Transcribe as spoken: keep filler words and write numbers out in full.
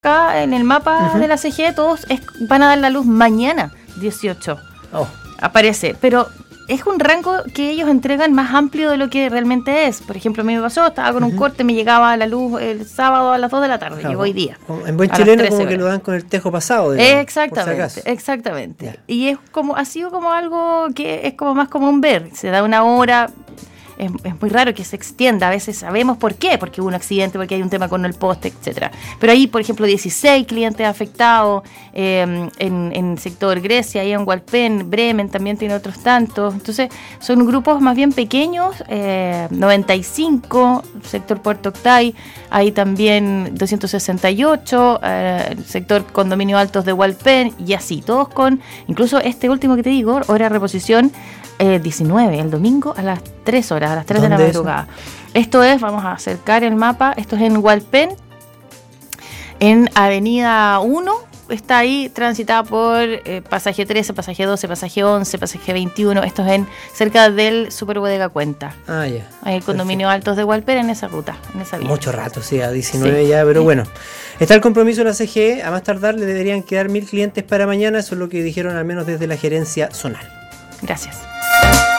acá en el mapa uh-huh. de la C G E, todos es, van a dar la luz mañana, dieciocho. Oh. Aparece, pero es un rango que ellos entregan más amplio de lo que realmente es. Por ejemplo, a mí me pasó, estaba con uh-huh. un corte, me llegaba la luz el sábado a las dos de la tarde, claro. Llegó hoy día. En buen chileno como que lo dan con el tejo pasado. Digamos, exactamente, si exactamente. Yeah. Y es como, ha sido como algo que es como más común ver. Se da una hora... Es, es muy raro que se extienda, a veces sabemos por qué, porque hubo un accidente, porque hay un tema con el poste, etcétera. Pero ahí, por ejemplo, dieciséis clientes afectados eh, en, en el sector Grecia, ahí en Hualpén, Bremen también tiene otros tantos. Entonces, son grupos más bien pequeños, eh, noventa y cinco, sector Puerto Octay, ahí también doscientos sesenta y ocho, eh, el sector Condominio Altos de Hualpén, y así, todos con, incluso este último que te digo, hora de reposición, Eh, diecinueve, el domingo a las tres horas, a las tres de la madrugada. Es esto es, vamos a acercar el mapa, esto es en Hualpén, en Avenida uno, está ahí transitada por eh, pasaje trece, pasaje doce, pasaje once, pasaje veintiuno, esto es en cerca del Super Bodega Cuenta. Ah, ya. Hay el condominio Altos de Hualpén en esa ruta, en esa vía. Mucho rato, sí, a diecinueve sí. ya, pero sí. Bueno. Está el compromiso de la C G E, a más tardar le deberían quedar mil clientes para mañana, eso es lo que dijeron al menos desde la gerencia zonal. Gracias.